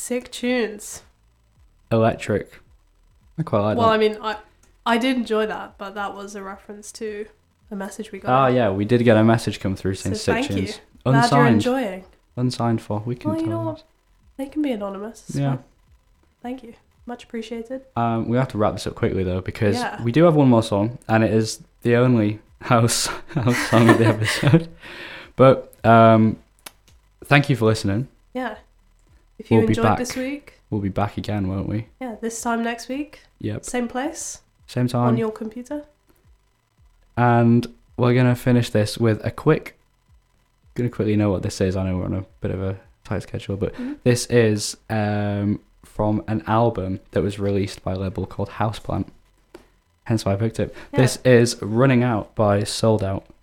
Sick tunes. Electric. I quite like Well, that. I mean, I did enjoy that, but that was a reference to a message we got. Ah, yeah, we did get a message come through saying So sick thank you. tunes. Glad you're Unsigned. enjoying. Unsigned for. We can Well, you tell know them. what? They can be anonymous. It's Yeah. fine. Thank you. Much appreciated. We have to wrap this up quickly though, because Yeah. we do have one more song, and it is the only house song of the episode. But thank you for listening. Yeah. If you We'll be enjoyed back. this week, We'll be back again, won't we? yeah, this time next week, Yep. same place, Same time. on your computer. And we're gonna finish this with gonna quickly know what this is. I know we're on a bit of a tight schedule, but this is from an album that was released by a label called Houseplant. Hence why I picked it. Yeah. This is Running Out by Sold Out.